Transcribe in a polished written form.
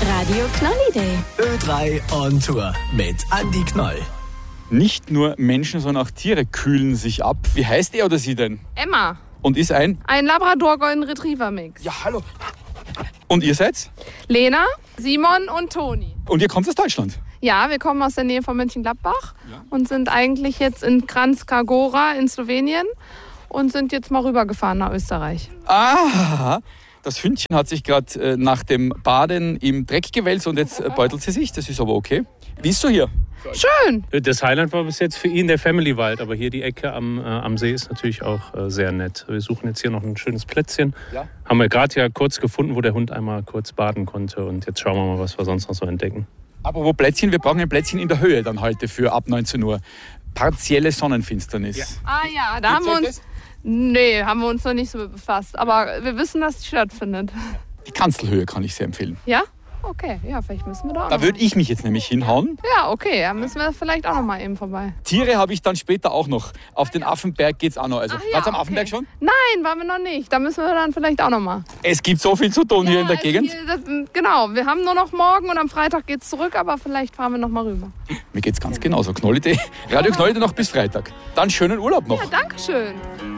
Radio Knoll-Idee. Ö3 on Tour mit Andi Knoll. Nicht nur Menschen, sondern auch Tiere kühlen sich ab. Wie heißt er oder sie denn? Emma. Und ist ein? Ein Labrador-Golden-Retriever-Mix. Ja, hallo. Und ihr seid? Lena, Simon und Toni. Und ihr kommt aus Deutschland? Ja, wir kommen aus der Nähe von Mönchengladbach und sind eigentlich jetzt in Kranjska Gora in Slowenien und sind jetzt mal rübergefahren nach Österreich. Ah, das Hündchen hat sich gerade nach dem Baden im Dreck gewälzt und jetzt beutelt sie sich. Das ist aber okay. Wie ist so hier? Schön. Das Highlight war bis jetzt für ihn der Family-Wald, aber hier die Ecke am See ist natürlich auch sehr nett. Wir suchen jetzt hier noch ein schönes Plätzchen. Ja. Haben wir gerade ja kurz gefunden, wo der Hund einmal kurz baden konnte und jetzt schauen wir mal, was wir sonst noch so entdecken. Aber wo Plätzchen? Wir brauchen ein Plätzchen in der Höhe dann heute für ab 19 Uhr. Partielle Sonnenfinsternis. Ja. Ah ja, da haben wir uns... Nee, haben wir uns noch nicht so befasst. Aber wir wissen, dass die stattfindet. Die Kanzelhöhe kann ich sehr empfehlen. Ja? Okay, ja, vielleicht müssen wir da auch Da würde ich mich jetzt nämlich hinhauen. Ja, okay, da müssen wir vielleicht auch noch mal eben vorbei. Tiere habe ich dann später auch noch. Auf den Affenberg geht es auch noch. Also, warst du am Affenberg schon? Nein, waren wir noch nicht. Da müssen wir dann vielleicht auch noch mal. Es gibt so viel zu tun hier in der Gegend. Genau, wir haben nur noch morgen und am Freitag geht es zurück, aber vielleicht fahren wir noch mal rüber. Mir geht es ganz genauso. Knoll-Idee. Radio Knoll-Idee noch bis Freitag. Dann schönen Urlaub noch. Ja, danke schön.